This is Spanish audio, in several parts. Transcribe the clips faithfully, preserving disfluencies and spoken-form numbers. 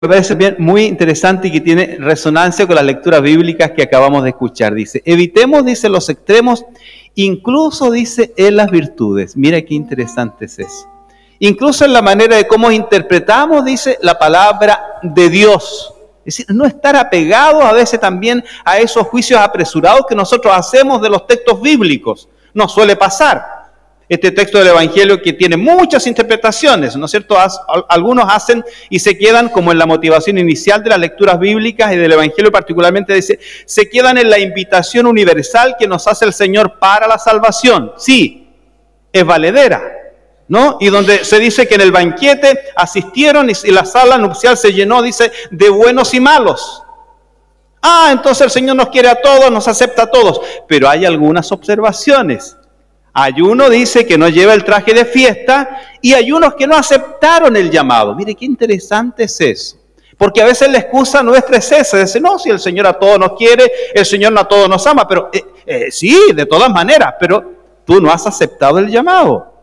Me parece bien, muy interesante y que tiene resonancia con las lecturas bíblicas que acabamos de escuchar. Dice, evitemos, dice, los extremos, incluso, dice, en las virtudes. Mira qué interesante es eso. Incluso en la manera de cómo interpretamos, dice, la palabra de Dios. Es decir, no estar apegados a veces también a esos juicios apresurados que nosotros hacemos de los textos bíblicos. Nos suele pasar. Este texto del Evangelio que tiene muchas interpretaciones, ¿no es cierto? Algunos hacen y se quedan como en la motivación inicial de las lecturas bíblicas y del Evangelio particularmente, dice, se quedan en la invitación universal que nos hace el Señor para la salvación. Sí, es valedera, ¿no? Y donde se dice que en el banquete asistieron y la sala nupcial se llenó, dice, de buenos y malos. Ah, entonces el Señor nos quiere a todos, nos acepta a todos, pero hay algunas observaciones. Hay uno, dice, que no lleva el traje de fiesta y hay unos que no aceptaron el llamado. Mire, qué interesante es eso. Porque a veces la excusa nuestra es esa. Dice, no, si el Señor a todos nos quiere, el Señor no a todos nos ama. Pero eh, eh, sí, de todas maneras, pero tú no has aceptado el llamado.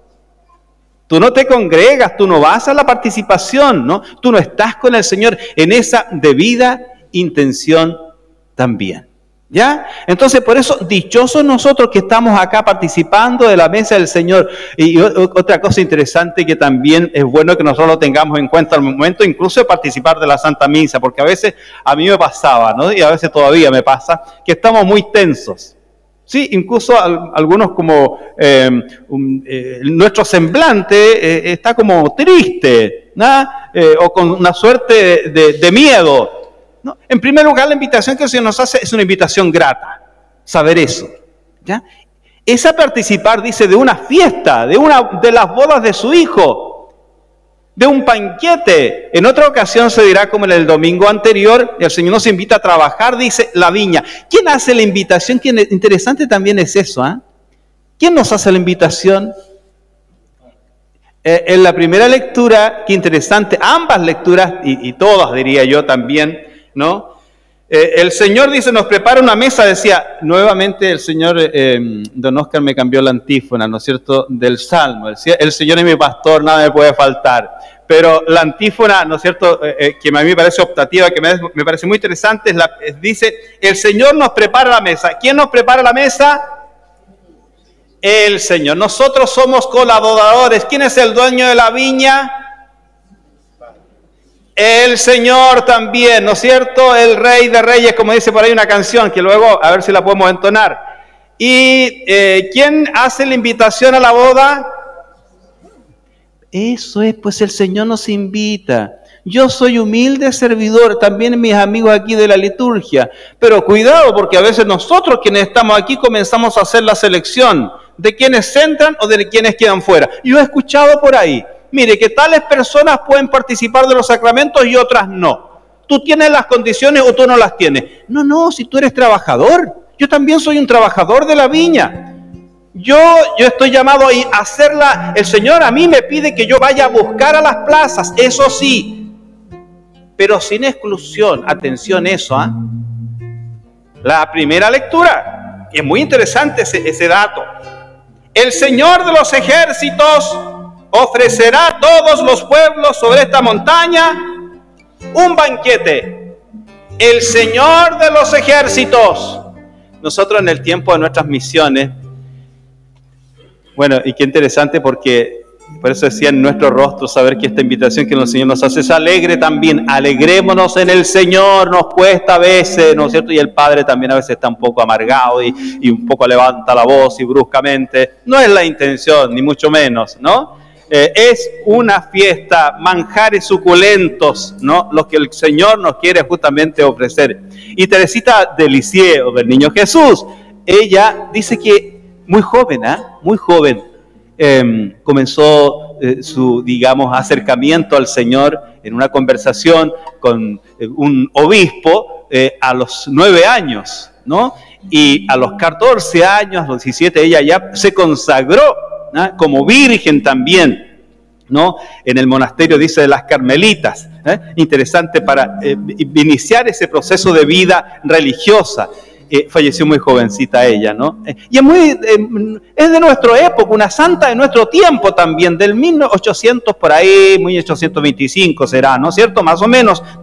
Tú no te congregas, tú no vas a la participación, ¿no? Tú no estás con el Señor en esa debida intención también. ¿Ya? Entonces, por eso, dichosos nosotros que estamos acá participando de la mesa del Señor. Y otra cosa interesante que también es bueno que nosotros lo tengamos en cuenta al momento, incluso de participar de la Santa Misa, porque a veces a mí me pasaba, ¿no? Y a veces todavía me pasa, que estamos muy tensos. Sí, incluso algunos como eh, um, eh, nuestro semblante eh, está como triste, ¿no? Eh, o con una suerte de, de miedo. ¿No? En primer lugar, la invitación que el Señor nos hace es una invitación grata, saber eso. ¿Ya? Es a participar, dice, de una fiesta, de una de las bodas de su hijo, de un banquete. En otra ocasión se dirá, como en el domingo anterior, el Señor nos invita a trabajar, dice, la viña. ¿Quién hace la invitación? ¿Quién? Interesante también es eso. ¿eh? ¿Quién nos hace la invitación? Eh, en la primera lectura, qué interesante, ambas lecturas, y, y todas diría yo también, ¿no? Eh, el Señor dice, nos prepara una mesa, decía, nuevamente el Señor, eh, don Oscar me cambió la antífona, ¿no es cierto?, del Salmo, decía, el Señor es mi pastor, nada me puede faltar, pero la antífona, ¿no es cierto?, eh, eh, que a mí me parece optativa, que me, me parece muy interesante, es la, es, dice, el Señor nos prepara la mesa. ¿Quién nos prepara la mesa? El Señor. Nosotros somos colaboradores. ¿Quién es el dueño de la viña? El Señor también, ¿no es cierto? El Rey de Reyes, como dice por ahí una canción, que luego a ver si la podemos entonar. ¿Y eh, quién hace la invitación a la boda? Eso es, pues el Señor nos invita. Yo soy humilde servidor, también mis amigos aquí de la liturgia. Pero cuidado, porque a veces nosotros quienes estamos aquí comenzamos a hacer la selección de quienes entran o de quienes quedan fuera. Yo he escuchado por ahí, mire, que tales personas pueden participar de los sacramentos y otras no. Tú tienes las condiciones o tú no las tienes. No, no, si tú eres trabajador. Yo también soy un trabajador de la viña. Yo, yo estoy llamado a hacerla. El Señor a mí me pide que yo vaya a buscar a las plazas, eso sí. Pero sin exclusión. Atención eso, ¿ah? ¿eh? La primera lectura. Es muy interesante ese, ese dato. El Señor de los ejércitos ofrecerá a todos los pueblos sobre esta montaña un banquete. El Señor de los ejércitos. Nosotros en el tiempo de nuestras misiones, bueno, y qué interesante porque por eso decía en nuestro rostro saber que esta invitación que el Señor nos hace es alegre también. Alegrémonos en el Señor, nos cuesta a veces, ¿no es cierto? Y el Padre también a veces está un poco amargado y, y un poco levanta la voz y bruscamente. No es la intención, ni mucho menos, ¿no? Eh, es una fiesta, manjares suculentos, ¿no? Lo que el Señor nos quiere justamente ofrecer. Y Teresita de Lisieux, o del Niño Jesús, ella dice que muy joven, ¿eh? Muy joven, eh, comenzó eh, su, digamos, acercamiento al Señor en una conversación con eh, un obispo eh, a los nueve años, ¿no? Y a los catorce años, a los diecisiete, ella ya se consagró, ¿no? Como virgen también, ¿no? En el monasterio, dice, de las Carmelitas. ¿eh? Interesante para eh, iniciar ese proceso de vida religiosa. Eh, falleció muy jovencita ella, ¿no? Eh, y es muy, eh, es de nuestra época, una santa de nuestro tiempo también, del mil ochocientos por ahí, mil ochocientos veinticinco será, ¿no es cierto? Más o menos.